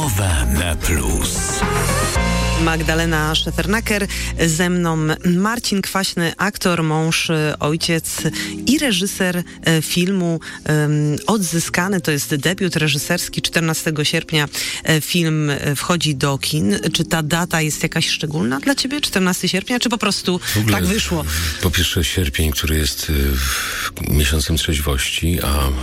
ORMF Plus. Magdalena Szefernaker, ze mną Marcin Kwaśny, aktor, mąż, ojciec i reżyser filmu Odzyskany. To jest debiut reżyserski. 14 sierpnia film wchodzi do kin. Czy ta data jest jakaś szczególna dla ciebie? 14 sierpnia? Czy po prostu tak wyszło? Po pierwsze sierpień, który jest miesiącem trzeźwości,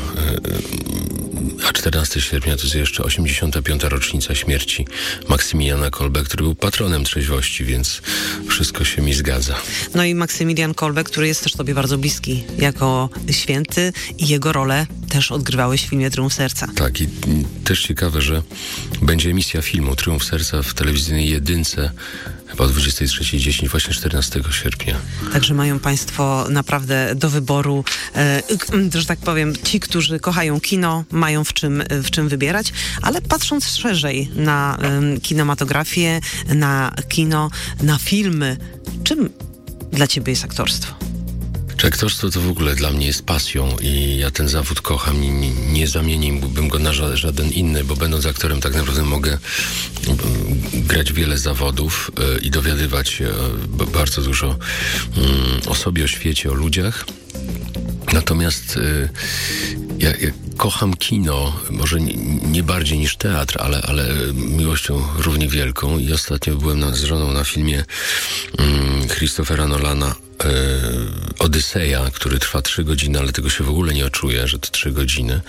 a 14 sierpnia to jest jeszcze 85. rocznica śmierci Maksymiliana Kolbe, który był patronem trzeźwości, więc wszystko się mi zgadza. No i Maksymilian Kolbe, który jest też tobie bardzo bliski jako święty i jego rolę też odgrywałeś w filmie Triumf Serca. Tak, i też ciekawe, że będzie emisja filmu Triumf Serca w telewizyjnej jedynce chyba o 23:10, właśnie 14 sierpnia. Także mają państwo naprawdę do wyboru, że tak powiem, ci, którzy kochają kino, mają w czym wybierać, ale patrząc szerzej na kinematografię, na kino, na filmy, czym dla ciebie jest aktorstwo? Aktorstwo to w ogóle dla mnie jest pasją i ja ten zawód kocham i nie zamieniłbym go na żaden inny, bo będąc aktorem tak naprawdę mogę grać wiele zawodów i dowiadywać się bardzo dużo o sobie, o świecie, o ludziach. Natomiast ja kocham kino, może nie bardziej niż teatr, ale miłością równie wielką i ostatnio byłem z żoną na filmie Christophera Nolana Odyseja, który trwa 3 godziny, ale tego się w ogóle nie czuje, że to 3 godziny.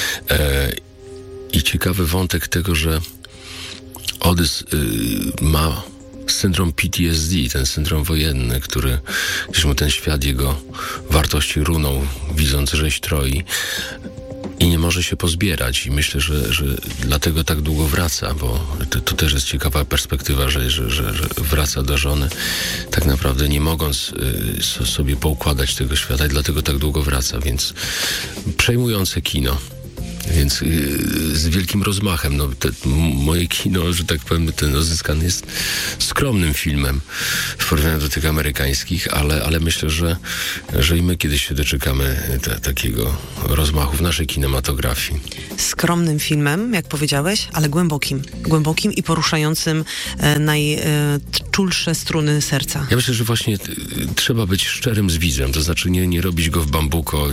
I ciekawy wątek tego, że Odys ma syndrom PTSD, ten syndrom wojenny, który gdzieś mu ten świat, jego wartości runął, widząc rzeź Troi. I nie może się pozbierać i myślę, że dlatego tak długo wraca, bo to też jest ciekawa perspektywa, że wraca do żony, tak naprawdę nie mogąc sobie poukładać tego świata i dlatego tak długo wraca, więc przejmujące kino. Więc z wielkim rozmachem. Moje kino, że tak powiem, ten Odzyskany jest skromnym filmem w porównaniu do tych amerykańskich, ale myślę, że i my kiedyś się doczekamy takiego rozmachu w naszej kinematografii. Skromnym filmem, jak powiedziałeś, ale głębokim i poruszającym najczulsze struny serca. Ja myślę, że właśnie trzeba być szczerym z widzem, to znaczy nie robić go w bambuko,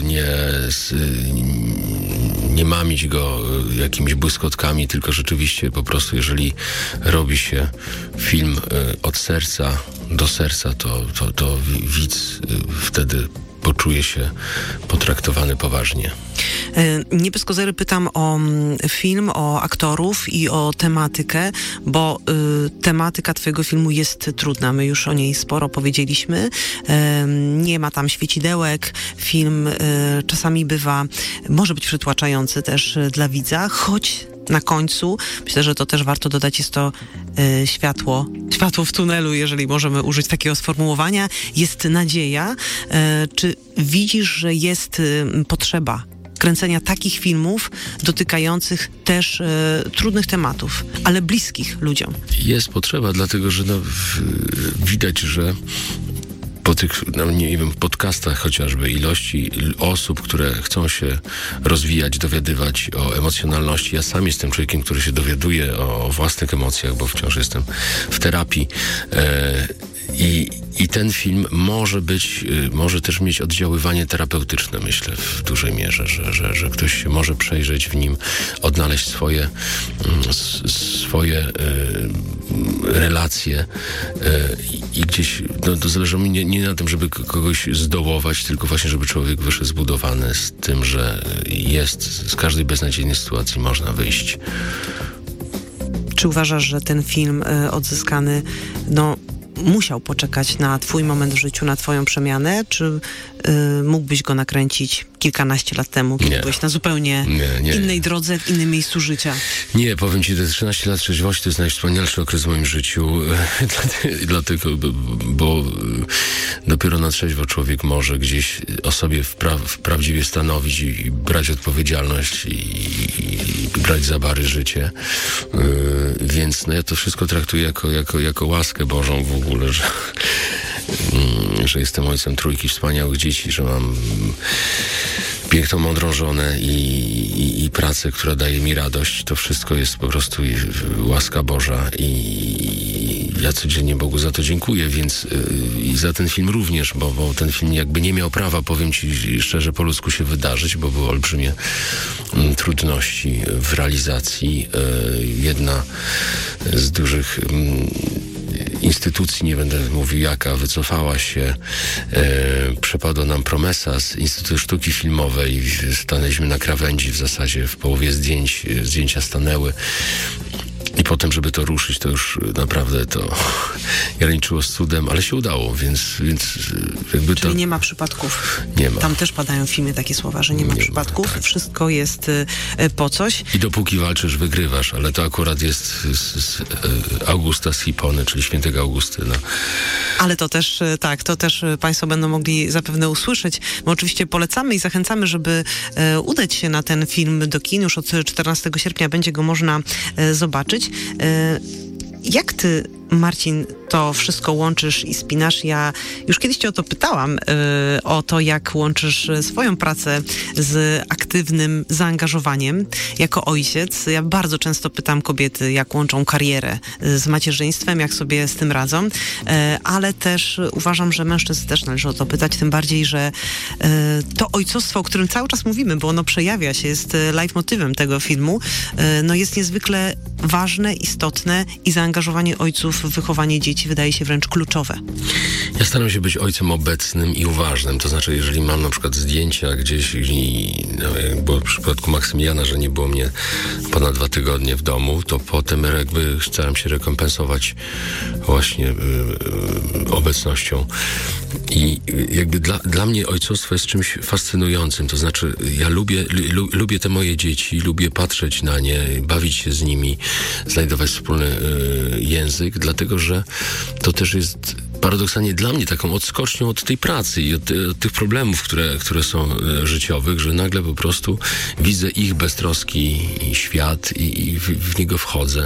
nie mamić go jakimiś błyskotkami, tylko rzeczywiście po prostu, jeżeli robi się film od serca do serca, to widz wtedy poczuje się potraktowany poważnie. Nie bez kozery pytam o film, o aktorów i o tematykę, bo tematyka twojego filmu jest trudna. My już o niej sporo powiedzieliśmy. Nie ma tam świecidełek. Film czasami może być przytłaczający też dla widza, choć na końcu, myślę, że to też warto dodać, jest to światło w tunelu, jeżeli możemy użyć takiego sformułowania. Jest nadzieja. Czy widzisz, że jest potrzeba kręcenia takich filmów dotykających też trudnych tematów, ale bliskich ludziom? Jest potrzeba, dlatego że widać, że po tych, podcastach chociażby, ilości osób, które chcą się rozwijać, dowiadywać o emocjonalności. Ja sam jestem człowiekiem, który się dowiaduje o własnych emocjach, bo wciąż jestem w terapii. I ten film może też mieć oddziaływanie terapeutyczne, myślę, w dużej mierze, że ktoś się może przejrzeć w nim, odnaleźć swoje relacje i gdzieś, to zależy mi nie na tym, żeby kogoś zdołować, tylko właśnie, żeby człowiek wyszedł zbudowany z tym, że z każdej beznadziejnej sytuacji można wyjść. Czy uważasz, że ten film Odzyskany, musiał poczekać na twój moment w życiu, na twoją przemianę, czy mógłbyś go nakręcić kilkanaście lat temu, kiedy byłeś na zupełnie innej drodze, w innym miejscu życia? Nie, powiem ci, te 13 lat trzeźwości to jest najwspanialszy okres w moim życiu, dlatego, bo dopiero na trzeźwo człowiek może gdzieś o sobie prawdziwie stanowić i brać odpowiedzialność i brać za bary życie. Więc ja to wszystko traktuję jako łaskę Bożą w ogóle, że jestem ojcem 3 wspaniałych dzieci, że mam piękną, mądrą żonę i pracę, która daje mi radość. To wszystko jest po prostu łaska Boża i ja codziennie Bogu za to dziękuję, więc i za ten film również, bo ten film jakby nie miał prawa, powiem ci szczerze, po ludzku się wydarzyć, bo były olbrzymie trudności w realizacji. Jedna z dużych instytucji, nie będę mówił jaka, wycofała się, przepadła nam promesa z Instytutu Sztuki Filmowej, stanęliśmy na krawędzi w zasadzie, w połowie zdjęcia stanęły. I potem, żeby to ruszyć, to już naprawdę to graniczyło z cudem, ale się udało, więc jakby Czyli to... nie ma przypadków. Nie ma. Tam też padają w filmie takie słowa, że nie ma przypadków. Tak. Wszystko jest po coś. I dopóki walczysz, wygrywasz, ale to akurat jest z Augusta z Hipony, czyli świętego Augustyna. Ale to też, tak, to też Państwo będą mogli zapewne usłyszeć. My oczywiście polecamy i zachęcamy, żeby udać się na ten film do kin. Już od 14 sierpnia będzie go można zobaczyć. Jak ty, Marcin, to wszystko łączysz i spinasz? Ja już kiedyś cię o to pytałam, o to, jak łączysz swoją pracę z aktywnym zaangażowaniem jako ojciec. Ja bardzo często pytam kobiety, jak łączą karierę z macierzyństwem, jak sobie z tym radzą, ale też uważam, że mężczyzn też należy o to pytać, tym bardziej, że to ojcostwo, o którym cały czas mówimy, bo ono przejawia się, jest leitmotywem tego filmu, no jest niezwykle ważne, istotne i zaangażowanie ojców w wychowanie dzieci wydaje się wręcz kluczowe. Ja staram się być ojcem obecnym i uważnym. To znaczy, jeżeli mam na przykład zdjęcia gdzieś, jak było w przypadku Maksymiliana, że nie było mnie ponad 2 tygodnie w domu, to potem jakby staram się rekompensować właśnie obecnością. I jakby dla mnie ojcostwo jest czymś fascynującym. To znaczy, ja lubię te moje dzieci, lubię patrzeć na nie, bawić się z nimi, znajdować wspólny język, dlatego że to też jest paradoksalnie dla mnie taką odskocznią od tej pracy i od tych problemów, które są życiowych, że nagle po prostu widzę ich beztroski świat i w niego wchodzę.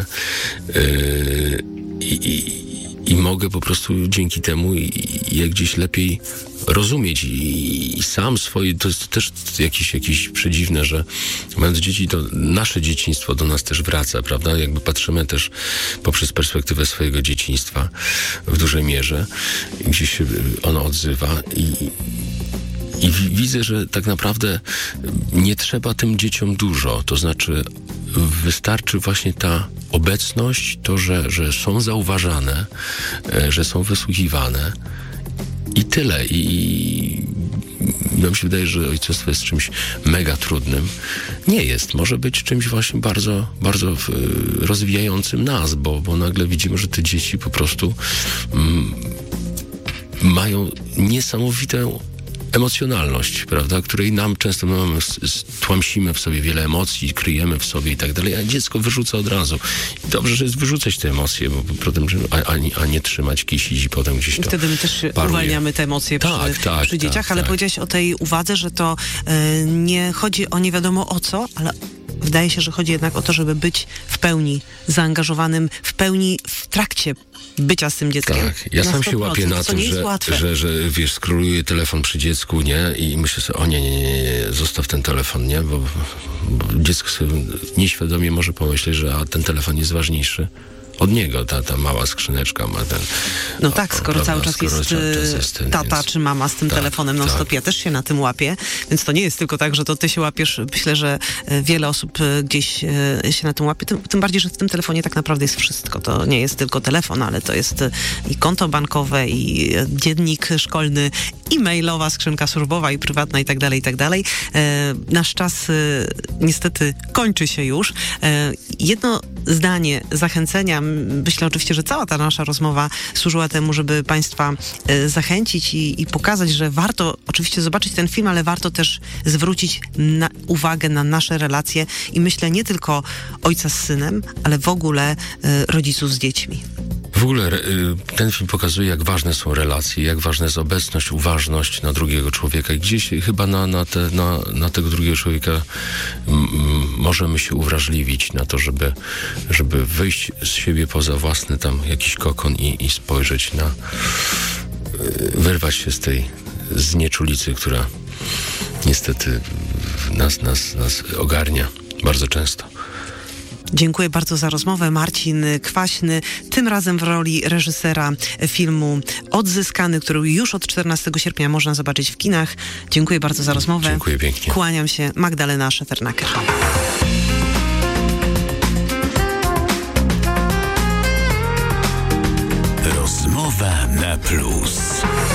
I mogę po prostu dzięki temu je gdzieś lepiej rozumieć i sam swoje, to jest też jakieś przedziwne, że mając dzieci, to nasze dzieciństwo do nas też wraca, prawda? Jakby patrzymy też poprzez perspektywę swojego dzieciństwa w dużej mierze, gdzieś się ono odzywa i widzę, że tak naprawdę nie trzeba tym dzieciom dużo, to znaczy wystarczy właśnie ta obecność, to, że są zauważane, że są wysłuchiwane i tyle. I nam się wydaje, że ojcostwo jest czymś mega trudnym. Nie jest. Może być czymś właśnie bardzo, bardzo rozwijającym nas, bo nagle widzimy, że te dzieci po prostu mają niesamowitą emocjonalność, prawda, której nam często tłamsimy w sobie wiele emocji, kryjemy w sobie i tak dalej, a dziecko wyrzuca od razu. I dobrze, że jest wyrzucać te emocje, bo potem, a nie trzymać, kisić i potem gdzieś to wtedy my też uwalniamy te emocje przy dzieciach, ale powiedziałeś o tej uwadze, że to nie chodzi o nie wiadomo o co, ale wydaje się, że chodzi jednak o to, żeby być w pełni zaangażowanym, w pełni w trakcie bycia z tym dzieckiem. Tak, ja sam się łapię na tym, że wiesz, skroluję telefon przy dziecku, nie? I myślę sobie, o nie, zostaw ten telefon, nie? Bo dziecko sobie nieświadomie może pomyśleć, że ten telefon jest ważniejszy od niego, ta mała skrzyneczka ma ten... No tak, skoro cały czas jest tata czy mama z tym telefonem non stop, ja też się na tym łapię, więc to nie jest tylko tak, że to ty się łapiesz. Myślę, że wiele osób gdzieś się na tym łapie, tym bardziej, że w tym telefonie tak naprawdę jest wszystko. To nie jest tylko telefon, ale to jest i konto bankowe, i dziennik szkolny, i mailowa skrzynka służbowa, i prywatna, i tak dalej, i tak dalej. Nasz czas niestety kończy się już. Jedno zdanie zachęcenia. Myślę oczywiście, że cała ta nasza rozmowa służyła temu, żeby Państwa zachęcić i pokazać, że warto oczywiście zobaczyć ten film, ale warto też zwrócić uwagę na nasze relacje i myślę nie tylko ojca z synem, ale w ogóle rodziców z dziećmi. W ogóle ten film pokazuje, jak ważne są relacje, jak ważna jest obecność, uważność na drugiego człowieka. I gdzieś chyba na tego drugiego człowieka możemy się uwrażliwić na to, żeby wyjść z siebie poza własny tam jakiś kokon i spojrzeć wyrwać się z tej znieczulicy, która niestety nas ogarnia bardzo często. Dziękuję bardzo za rozmowę. Marcin Kwaśny, tym razem w roli reżysera filmu Odzyskany, który już od 14 sierpnia można zobaczyć w kinach. Dziękuję bardzo za rozmowę. Dziękuję pięknie. Kłaniam się. Magdalena Szefernaker. Rozmowa na plus.